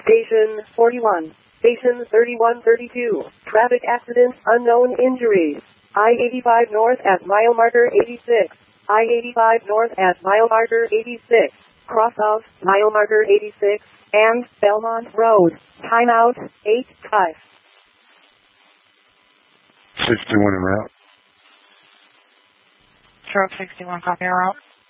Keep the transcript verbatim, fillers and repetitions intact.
Station forty-one. Station thirty-one thirty-two. Traffic accident, unknown injuries. I eighty-five north at mile marker eighty-six. I eighty-five north at mile marker eighty-six. Cross of mile marker eighty-six and Belmont Road. Timeout eight five. sixty-one en route. Stroke sixty-one, copy en route.